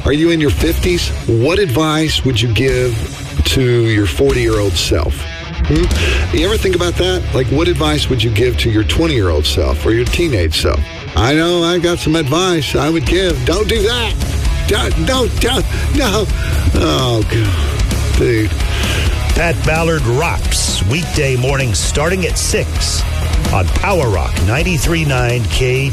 Are you in your 50s? What advice would you give to your 40-year-old self? You ever think about that? Like, what advice would you give to your 20-year-old self or your teenage self? I know I got some advice I would give. Don't do that. No. Oh, God. Dude. Pat Ballard rocks weekday mornings starting at 6 on Power Rock 93.9 K.